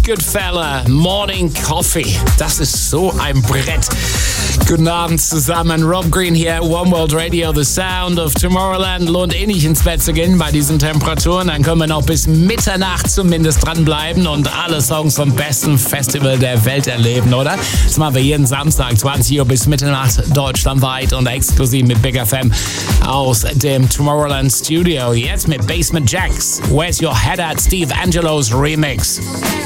Goodfella, Morning Coffee. Das ist so ein Brett. Guten Abend zusammen. Rob Green hier, One World Radio, The Sound of Tomorrowland. Lohnt eh nicht ins Bett zu gehen bei diesen Temperaturen. Dann können wir noch bis Mitternacht zumindest dranbleiben und alle Songs vom besten Festival der Welt erleben, oder? Das machen wir jeden Samstag, 20 Uhr bis Mitternacht, deutschlandweit und exklusiv mit Big FM aus dem Tomorrowland Studio. Jetzt mit Basement Jaxx. Where's Your Head at? Steve Angelo's Remix.